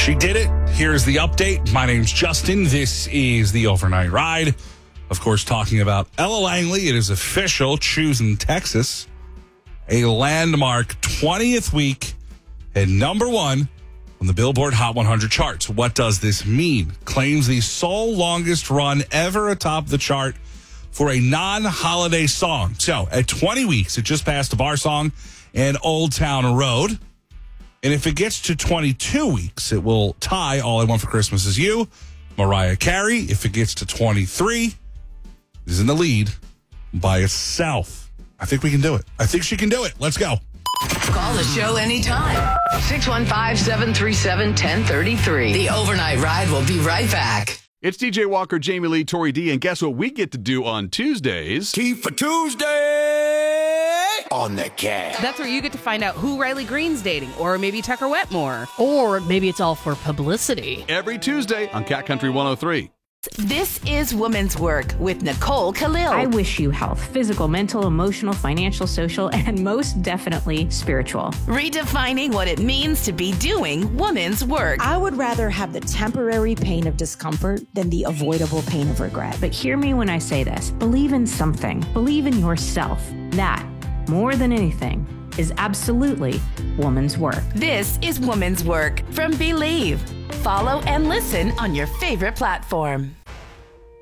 She did it. Here's the update. My name's Justin. This is the Overnight Ride. Of course, talking about Ella Langley. It is official. Choosing Texas. A landmark 20th week at number one on the Billboard Hot 100 charts. What does this mean? Claims the sole longest run ever atop the chart for a non-holiday song. So, at 20 weeks, it just passed a Bar Song and Old Town Road. And if it gets to 22 weeks, it will tie All I Want for Christmas Is You, Mariah Carey. If it gets to 23, is in the lead by itself. I think we can do it. I think she can do it. Let's go. Call the show anytime. 615-737-1033. The Overnight Ride will be right back. It's DJ Walker, Jamie Lee, Tori D, and guess what we get to do on Tuesdays? Tea for Tuesday on the cat. That's where you get to find out who Riley Green's dating, or maybe Tucker Wetmore. Or maybe it's all for publicity. Every Tuesday on Cat Country 103. This is Woman's Work with Nicole Khalil. I wish you health, physical, mental, emotional, financial, social, and most definitely spiritual. Redefining what it means to be doing woman's work. I would rather have the temporary pain of discomfort than the avoidable pain of regret. But hear me when I say this. Believe in something. Believe in yourself. That, more than anything, is absolutely woman's work. This is Woman's Work from Believe. Follow and listen on your favorite platform.